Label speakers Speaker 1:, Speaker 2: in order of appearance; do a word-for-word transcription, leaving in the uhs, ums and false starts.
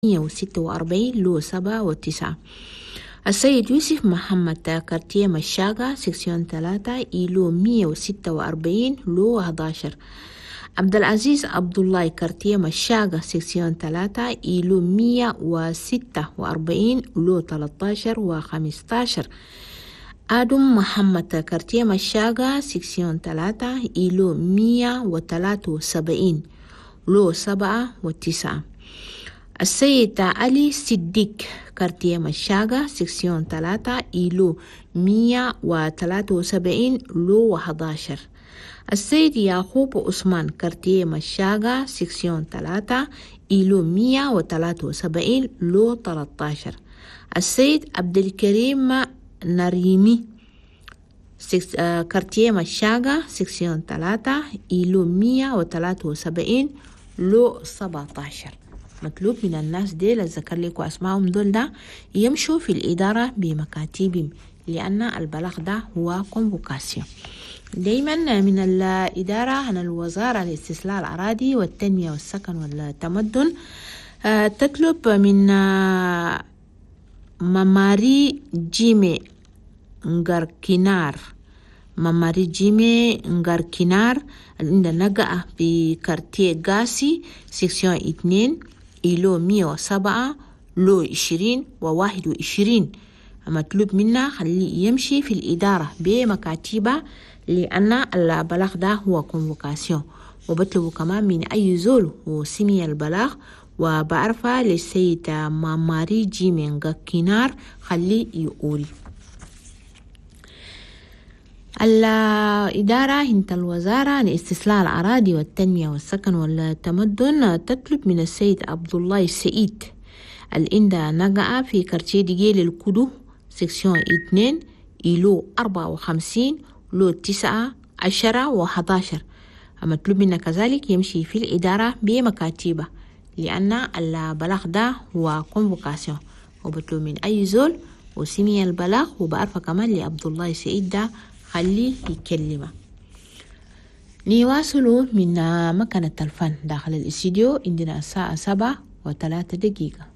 Speaker 1: مية وستة وأربعين لو سبعة وتسعة. السيد يوسف محمد كارتيه مشاقة سكسيون ثلاثة إيلو مية وستة وأربعين لو أحداشر. عبد العزيز عبد الله كارتيه مشاقة سكسيون ثلاثة إيلو مية وستة وأربعين لو ثلاثة عشر وخمستاشر. آدم محمد كارتيه مشاقة سكسيون ثلاثة إيلو مية وثلاثة وسبعين لو سبعة وتسعة. السيد علي صديق كارتيه مشاقة سكسيون ثلاثة إيلو مية وثلاثة وسبعين لو أحداشر. السيد يعقوب عثمان كارتيه مشاقة سكسيون ثلاثة إيلو مية وثلاثة وسبعين لو ثلاثة عشر. السيد عبد الكريم نريمي كارتيه مشاقة سكسيون ثلاثة إيلو مية وثلاثة وسبعين لو سبعة عشر. مطلوب من الناس دي لذكر لكم أسمائهم دول ده يمشوا في الإدارة بمكاتبهم، لأن البلاغ ده هو كونفوكاسيون. دايما من الإدارة عن الوزارة لاستصلاح الأراضي والتنمية والسكن والتمدن تطلب من مماري جيمي نجار كينار مماري جيمي نجار كينار اللي نقع في كارتيه غاسي سيكسيون اثنين إيلو مية وسبعة لو عشرين وواحد وعشرين. مطلوب منا خليه يمشي في الإدارة بمكاتبة، لأن البلاغ ده هو كونفوكاسيون. وبطلبوا كمان من أي زول وسمي البلاغ وبعرفها للسيد ماماري جيمين كينار خليه يقول. الإدارة هنت الوزارة لاستصلاح الأراضي والتنمية والسكن والتمدن تطلب من السيد عبد الله السعيد الإندا نقع في كارتيه ديجيل الكدو سكسيون اثنين إيلو أربعة وخمسين لو تسعة عشرة وحداشر. مطلوب منا كذلك يمشي في الإدارة بمكاتبة، لأن البلاغ ده هو كونفوكاسيون. وبطلب من أي زول وسمي البلاغ وبعرفه كمان لعبد الله السعيد ده خليه يكلمه. نواصل من مكان التلفن داخل الاستديو. عندنا الساعة سبعة وثلاثة دقيقة.